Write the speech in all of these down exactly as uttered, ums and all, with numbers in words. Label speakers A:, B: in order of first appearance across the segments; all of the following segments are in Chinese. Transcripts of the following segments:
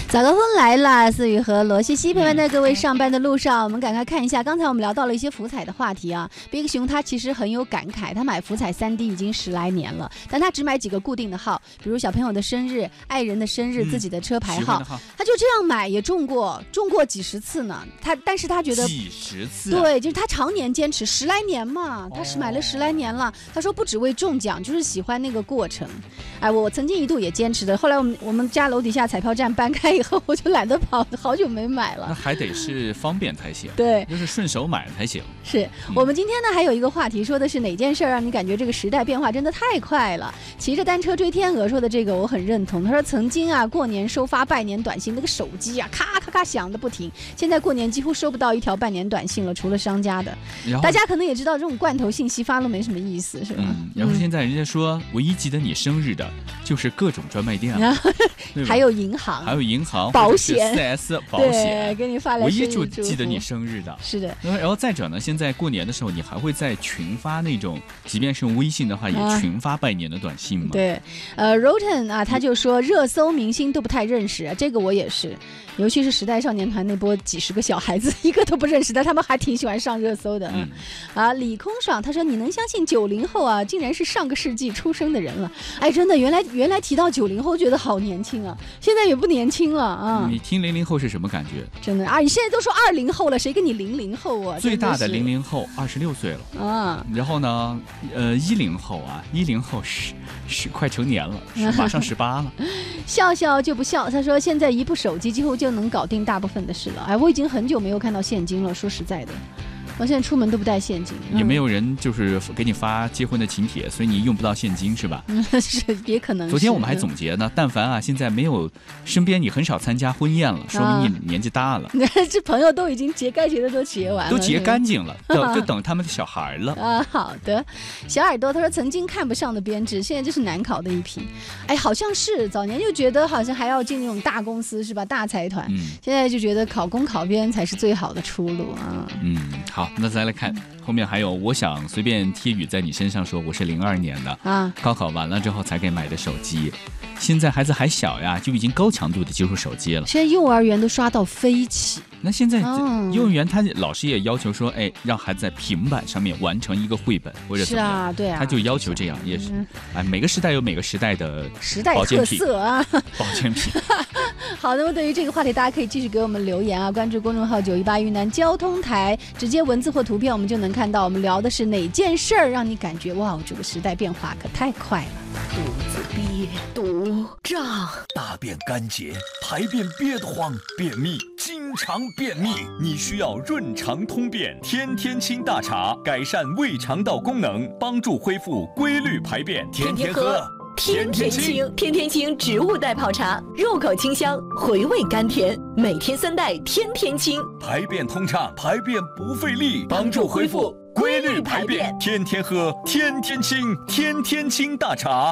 A: 早高峰来了，思雨和罗西西陪伴在各位上班的路上，我们赶快看一下，刚才我们聊到了一些福彩的话题啊。Big 熊他其实很有感慨，他买福彩 三 D 已经十来年了，但他只买几个固定的号，比如小朋友的生日、爱人的生日、嗯、自己的车牌号，他就这样买，也中过，中过几十次呢。他但是他觉得
B: 几十次、啊，
A: 对，就是他常年坚持十来年嘛，他是买了十来年了。哦、他说不只为中奖，就是喜欢那个过程。哎，我曾经一度也坚持的，后来我们我们家楼底下彩票站搬开以后，我就懒得跑，好久没买了。
B: 那还得是方便才行，
A: 对，
B: 就是顺手买才行。
A: 是、嗯、我们今天呢还有一个话题，说的是哪件事让你感觉这个时代变化真的太快了？骑着单车追天鹅说的这个我很认同。他说曾经啊过年收发拜年短信，那个手机啊咔咔咔响的不停，现在过年几乎收不到一条拜年短信了，除了商家的。大家可能也知道这种罐头信息发了没什么意思，是吧？
B: 嗯，然后现在人家说唯一记得你生日的就是各种专卖店了，
A: 还有银行，
B: 还有银行、
A: 保险、
B: 四 S 保险，
A: 给你发来
B: 唯一就记得你生日的。
A: 是的。
B: 然后再者呢，现在过年的时候，你还会在群发那种，即便是用微信的话，也群发拜年的短信吗？
A: 啊、对，呃 ，Roten 啊，他就说热搜明星都不太认识、啊，这个我也是，尤其是时代少年团那波几十个小孩子，一个都不认识，但他们还挺喜欢上热搜的。嗯、啊，李空爽他说你能相信九零后啊，竟然是上个世纪出生的人了？哎，真的，原来原来提到九零后觉得好年轻啊，现在也不年轻了啊。
B: 你听零零后是什么感觉？
A: 真的啊，你现在都说二零后了，谁跟你零零后啊？
B: 最大的零零后二十六岁了啊。然后呢，呃，一零后啊，一零后是是快成年了，是马上十八了。
A: 笑笑就不笑，他说现在一部手机几乎就能搞定大部分的事了。哎，我已经很久没有看到现金了，说实在的。我现在出门都不带现金、
B: 嗯，也没有人就是给你发结婚的请帖，所以你用不到现金是吧？
A: 嗯，是也可能。
B: 昨天我们还总结呢，但凡啊现在没有身边你很少参加婚宴了，说明你年纪大了。
A: 啊、这朋友都已经结该结的都结完了，
B: 都结干净了，就就等他们的小孩了。
A: 啊，好的，小耳朵他说曾经看不上的编制，现在就是难考的一批。哎，好像是早年就觉得好像还要进那种大公司是吧，大财团，嗯、现在就觉得考公考编才是最好的出路啊。
B: 嗯，好。那再来看后面还有，我想随便贴雨在你身上说我是零二年的啊，高考完了之后才给买的手机，现在孩子还小呀，就已经高强度的接触手机了。
A: 现在幼儿园都刷到飞起。
B: 那现在幼儿园他老师也要求说，哎，让孩子在平板上面完成一个绘本或者怎么样，
A: 是啊，对啊，
B: 他就要求这样，也是，哎，每个时代有每个时代的
A: 时代特色啊，
B: 保健品。
A: 好，那么对于这个话题，大家可以继续给我们留言啊，关注公众号九一八云南交通台，直接文字或图片，我们就能看到我们聊的是哪件事儿让你感觉哇，这个时代变化可太快了。
C: 肚子憋堵胀，大便干结，排便憋得慌，便秘，经常便秘，你需要润肠通便天天清大茶，改善胃肠道功能，帮助恢复规律排便，天天喝。
D: 天天清，天天清植物代泡茶，入口清香，回味甘甜，每天三袋，天天清，
C: 排便通畅，排便不费力，帮助恢复规律排便，天天喝，天天清，天天清大茶。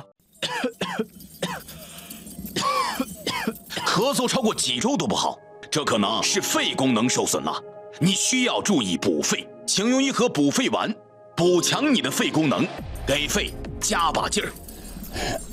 E: 咳嗽超过几周都不好，这可能是肺功能受损了，你需要注意补肺，请用一盒补肺丸，补强你的肺功能，给肺加把劲儿。